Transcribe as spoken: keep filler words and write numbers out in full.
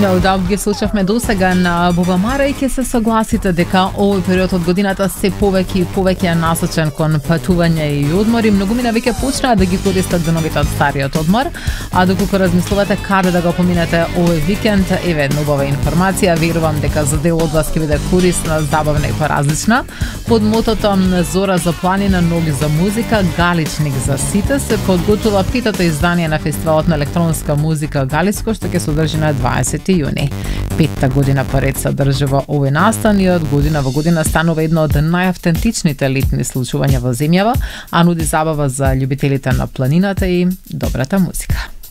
No doubt ги слушавме досега на Боба Мара и ќе се согласите дека овој период од годината се повеќе и повеќе е насочен кон патување и одмори. Многумина веќе почнаа да ги користат деновите од стариот одмор, а доколку размислувате каде да го поминете овој викенд, еве една убава информација, верувам дека за дел од вас ќе биде корисна, забавна и поразлична. Под мотото Зора за планина, ноги за музика, Галичник за сите се подготвила петото издание на фестивалот на електронска музика Галицко, што ќе се одржи на дваесети јуни. Петта година поред се одржува овој настан и од година во година станува едно од најавтентичните летни случувања во земјава, а нуди забава за љубителите на планината и добрата музика.